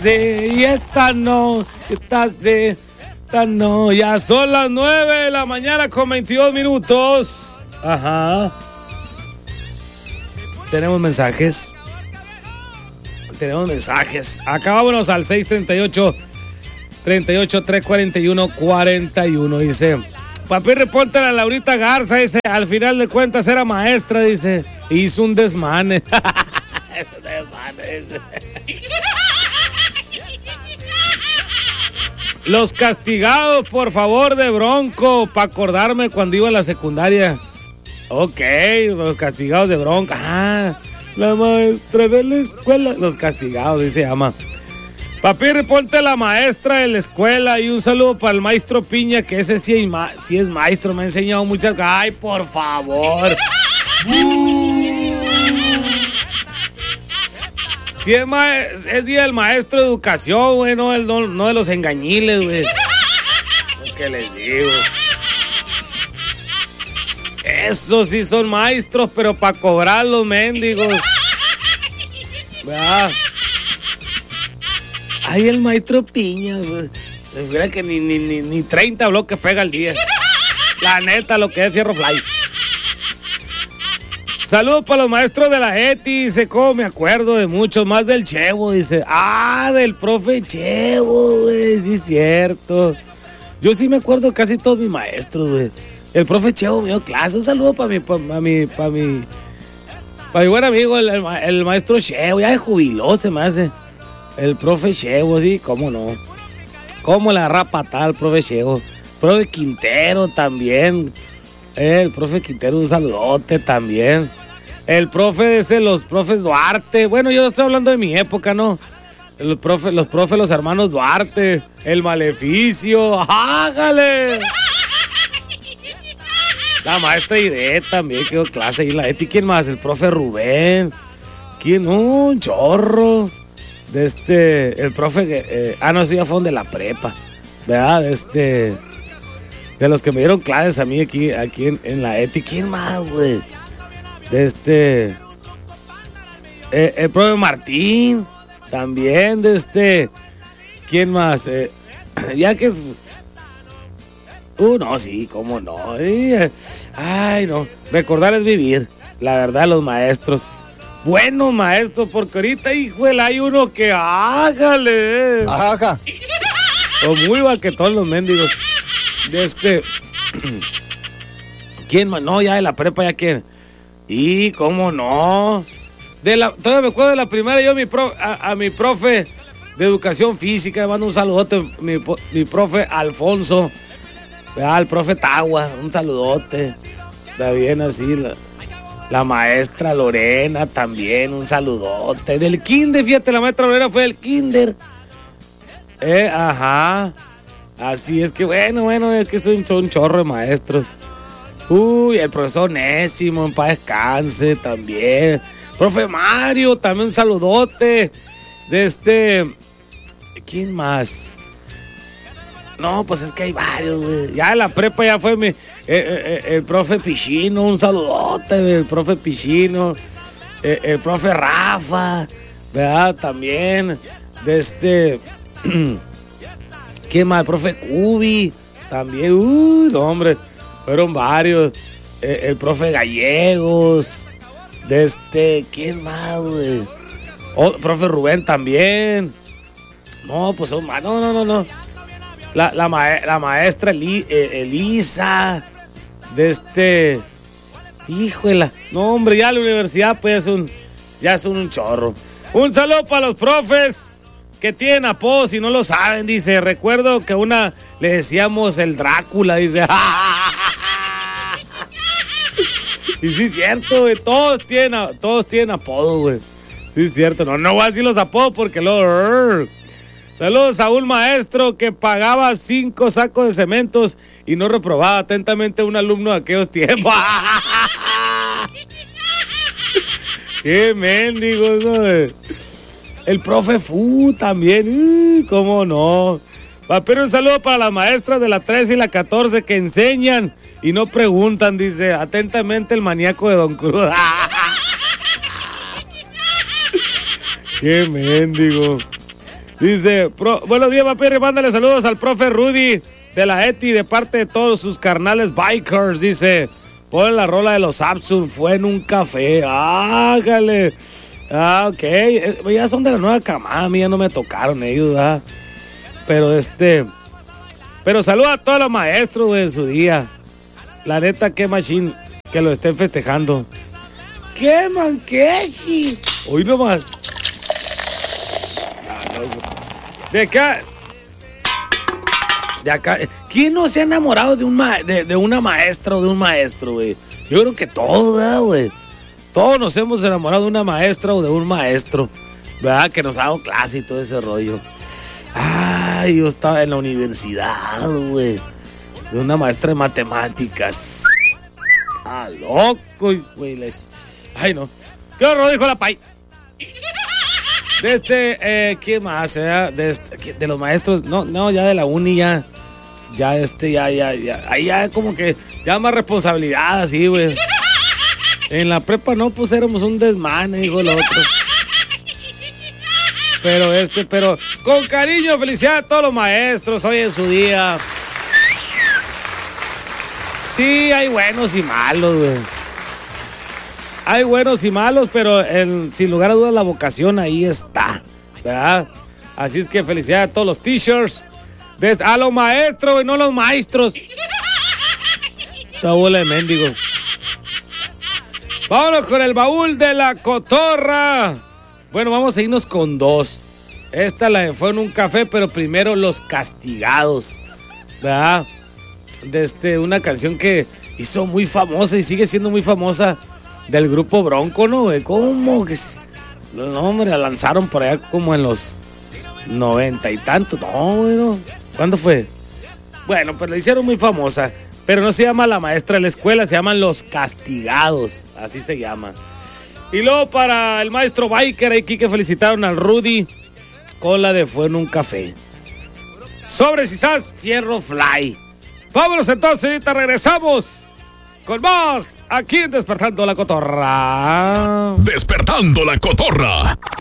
Sí, y esta no, ya son las 9 de la mañana con 22 minutos. Ajá. Tenemos mensajes. Acá vámonos al 638-341-41. Dice, papi, repórtale a Laurita Garza, dice, al final de cuentas era maestra, dice, hizo un desmane. Dice. Los castigados, por favor, de Bronco, para acordarme cuando iba a la secundaria. Ok, los castigados de Bronco. Ah, la maestra de la escuela. Los castigados, así se llama. Papi, reponte a la maestra de la escuela y un saludo para el maestro Piña, que ese sí es maestro, me ha enseñado muchas. Ay, por favor. Si es día del maestro de educación, güey, no de los engañiles, güey. ¿Qué les digo? Esos sí son maestros, pero para cobrar los mendigos. ¿Verdad? Ay, el maestro Piña, güey. Mira que ni 30 bloques pega al día. La neta, lo que es fierro fly. Saludos para los maestros de la ETI, dice, cómo me acuerdo de muchos, más del Chevo, dice, del profe Chevo, güey, sí es cierto. Yo sí me acuerdo casi todos mis maestros, güey. El profe Chevo me dio clase, un saludo para mi buen amigo, el maestro Chevo, ya se jubiló, se me hace. El profe Chevo, sí, cómo no. Cómo la rapa tal, profe Chevo. Profe Quintero también. El profe Quintero, un saludote también. El profe los profes Duarte. Bueno, yo estoy hablando de mi época, ¿no? Los hermanos Duarte. El Maleficio. ¡Hágale! La maestra Ide también quedó clase ahí en la ETI. ¿Quién más? El profe Rubén. ¿Quién? Un chorro. El profe. No, eso ya fue de la prepa. ¿Verdad? De los que me dieron clases a mí aquí en la ETI. ¿Quién más, güey? El profe Martín. También ¿quién más? Ya que es... no, sí, cómo no. Ay, no. Recordar es vivir. La verdad, los maestros. Buenos maestros, porque ahorita, híjole, hay uno que hágale. Ajá. O muy baquetón los mendigos. ¿Quién más? No, ya de la prepa, ya quién. Y cómo no. Todavía me acuerdo de la primera, yo a mi profe de educación física, le mando un saludote, mi profe Alfonso, el profe Tagua, un saludote. Está bien así, la maestra Lorena también, un saludote. Del kinder, fíjate, la maestra Lorena fue del kinder. Ajá. Así es que bueno, es que son un chorro de maestros. El profesor Nésimo, en paz descanse también. Profe Mario, también un saludote. ¿Quién más? No, pues es que hay varios, güey. Ya en la prepa ya fue el profe Pichino, un saludote, el profe Pichino. El profe Rafa, ¿verdad? También. ¿Quién más? El profe Cubi, también. No, hombre, fueron varios. El profe Gallegos. ¿Quién más, güey? Profe Rubén también. No, pues son más. No. La maestra Elisa. Híjole. No, hombre, ya la universidad, pues ya son un chorro. Un saludo para los profes que tienen apodos y no lo saben, dice. Recuerdo que una le decíamos el Drácula, dice. Y sí es cierto, güey, todos tienen apodos, güey. Sí es cierto, no voy a decir los apodos porque luego... Saludos a un maestro que pagaba 5 sacos de cementos y no reprobaba. Atentamente, un alumno de aquellos tiempos. ¡Qué mendigos, ¿no? El profe Fu también, cómo no. Pero un saludo para las maestras de la 13 y la 14 que enseñan y no preguntan, dice. Atentamente, el maníaco de Don Cruz. ¡Qué mendigo! Dice, buenos días, papi, mándale saludos al profe Rudy de la ETI de parte de todos sus carnales bikers. Dice, pon la rola de los Samsung, fue en un café. Hágale. Ah, ok. Ya son de la nueva camada, a mí ya no me tocaron ellos, ¿verdad? Pero saluda a todos los maestros, güey, de su día. La neta, qué machín que lo estén festejando. ¡Qué manquechi! Hoy nomás. De acá. ¿Quién no se ha enamorado de una maestra o de un maestro, güey? Yo creo que todos, ¿verdad, güey? Todos nos hemos enamorado de una maestra o de un maestro, ¿verdad? Que nos ha dado clase y todo ese rollo. Ay, yo estaba en la universidad, güey. De una maestra de matemáticas. Ah, loco, güey. Ay, no. ¿Qué horror dijo la Pai? ¿Qué más? De los maestros, no, ya de la uni, ya, ahí ya como que, ya más responsabilidad, así, güey. En la prepa no, pues éramos un desmane, dijo el otro. Pero con cariño, felicidad a todos los maestros, hoy es su día. Sí, hay buenos y malos, güey. Hay buenos y malos, pero sin lugar a dudas la vocación ahí está, ¿verdad? Así es que felicidades a todos los teachers, a los maestros y no los maestros. Esta bola de mendigo. Vámonos con el baúl de la cotorra. Bueno, vamos a irnos con dos. Esta fue en un café, pero primero Los Castigados, ¿verdad? Una canción que hizo muy famosa y sigue siendo muy famosa, del grupo Bronco, ¿no, güey? ¿Cómo que no, hombre, la lanzaron por allá como en los 90 y tantos? No, güey, no. ¿Cuándo fue? Bueno, pues la hicieron muy famosa, pero no se llama La Maestra de la Escuela, se llaman Los Castigados, así se llama. Y luego para el maestro biker, aquí que felicitaron al Rudy con la de Fue en un Café. Sobres quizás Fierro Fly. Vámonos entonces, ahorita regresamos con más aquí en Despertando la Cotorra. Despertando la Cotorra.